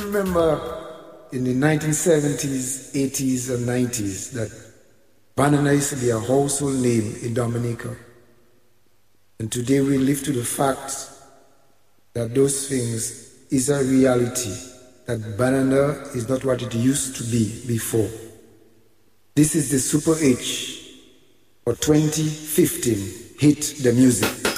remember in the 1970s, 80s, and 90s that Banana used to be a household name in Dominica. And today we live to the fact that those things is a reality, that Banana is not what it used to be before. This is the Super H for 2015. Hit the music.